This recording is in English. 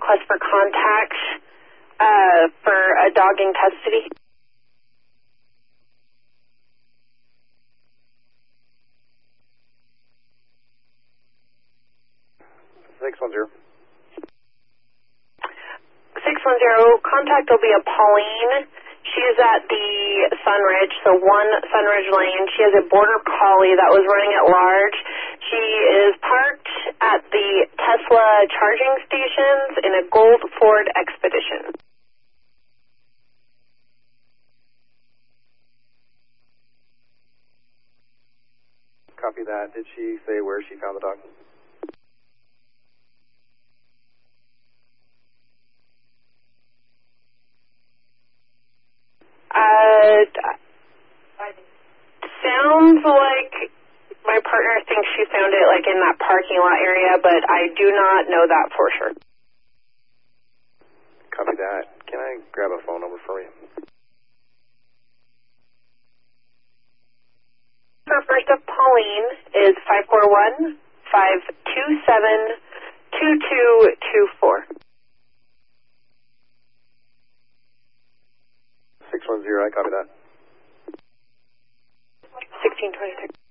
request for contact for a dog in custody. Contact will be a Pauline. She is at the Sunridge, so 1 Sunridge Lane. She has a border collie that was running at large. She is parked at the Tesla charging stations in a gold Ford Expedition. Copy that. Did she say where she found the dog? Sounds like my partner thinks she found it like in that parking lot area, but I do not know that for sure. Copy that. Can I grab a phone number for you? For first of Pauline is 541-527-2224. 610, I copy that. 1626.